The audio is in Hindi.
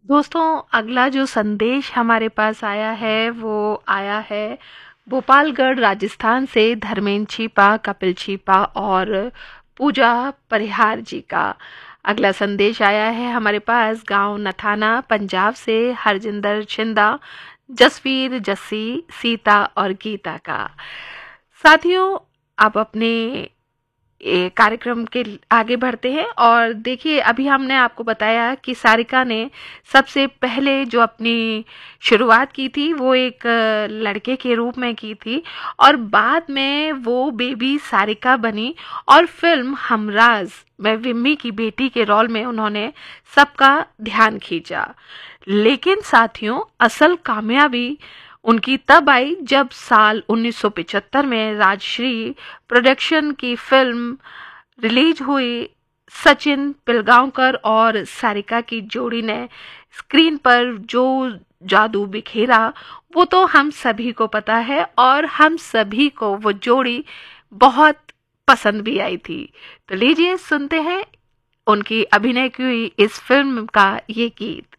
दोस्तों, अगला जो संदेश हमारे पास आया है वो आया है भोपालगढ़ राजस्थान से धर्मेंद्र छीपा, कपिल छीपा और पूजा परिहार जी का। अगला संदेश आया है हमारे पास गांव नथाना पंजाब से हरजिंदर छिंदा, जसवीर, जस्सी, सीता और गीता का। साथियों, आप अपने कार्यक्रम के आगे बढ़ते हैं और देखिए, अभी हमने आपको बताया कि सारिका ने सबसे पहले जो अपनी शुरुआत की थी वो एक लड़के के रूप में की थी और बाद में वो बेबी सारिका बनी और फिल्म हमराज में विम्मी की बेटी के रोल में उन्होंने सबका ध्यान खींचा। लेकिन साथियों, असल कामयाबी उनकी तब आई जब साल 1975 में राजश्री प्रोडक्शन की फिल्म रिलीज हुई। सचिन पिलगांवकर और सारिका की जोड़ी ने स्क्रीन पर जो जादू बिखेरा वो तो हम सभी को पता है और हम सभी को वो जोड़ी बहुत पसंद भी आई थी। तो लीजिए सुनते हैं उनकी अभिनय की इस फिल्म का ये गीत।